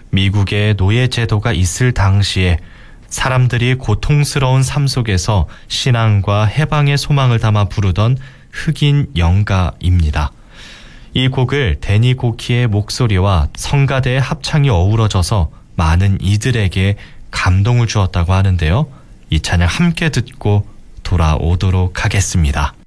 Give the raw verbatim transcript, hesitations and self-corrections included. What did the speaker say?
미국의 노예제도가 있을 당시에 사람들이 고통스러운 삶 속에서 신앙과 해방의 소망을 담아 부르던 흑인 영가입니다. 이 곡을 데니 고키의 목소리와 성가대의 합창이 어우러져서 많은 이들에게 감동을 주었다고 하는데요. 이 찬양 함께 듣고 돌아오도록 하겠습니다.